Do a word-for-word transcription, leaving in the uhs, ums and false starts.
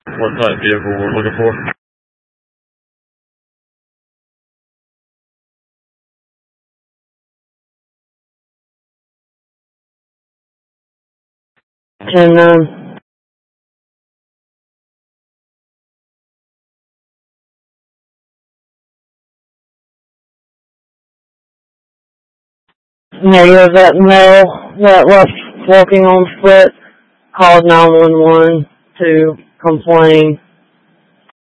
what type of vehicle we're looking for. And, um, later that male that left walking on foot called nine one one to complain